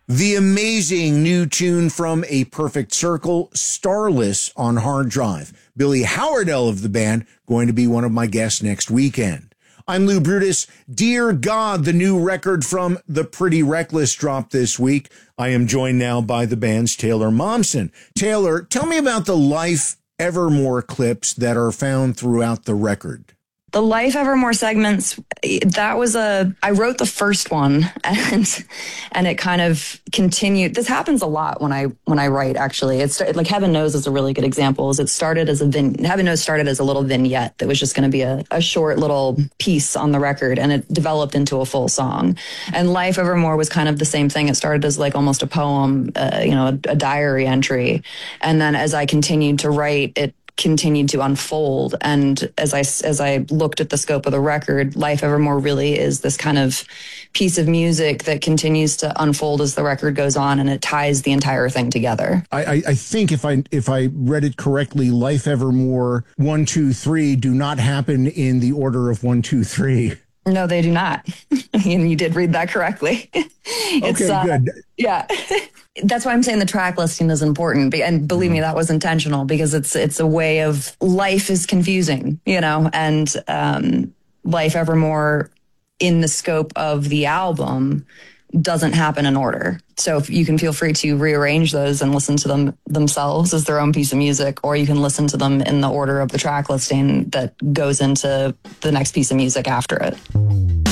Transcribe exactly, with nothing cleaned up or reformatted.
The amazing new tune from A Perfect Circle, Starless on hard drive. Billy Howardell of the band going to be one of my guests next weekend. I'm Lou Brutus. Dear God, the new record from The Pretty Reckless dropped this week. I am joined now by the band's Taylor Momsen. Taylor, tell me about the Life Evermore clips that are found throughout the record. The Life Evermore segments, that was a, I wrote the first one and, and it kind of continued. This happens a lot when I, when I write, actually. It's like Heaven Knows is a really good example. Is it started as a, vin, Heaven Knows started as a little vignette that was just going to be a, a short little piece on the record, and it developed into a full song. And Life Evermore was kind of the same thing. It started as like almost a poem, uh, you know, a, a diary entry. And then as I continued to write, it continued to unfold. And as I, as I looked at the scope of the record, Life Evermore really is this kind of piece of music that continues to unfold as the record goes on, and it ties the entire thing together. I, I, I think if I if I read it correctly, Life Evermore one, two, three do not happen in the order of one, two, three. No, they do not. And you did read that correctly. It's, okay, uh, good. Yeah. That's why I'm saying the track listing is important. And believe me, that was intentional, because it's it's a way of, life is confusing, you know, and um, Life Evermore in the scope of the album doesn't happen in order. So if you can feel free to rearrange those and listen to them themselves as their own piece of music, or you can listen to them in the order of the track listing that goes into the next piece of music after it.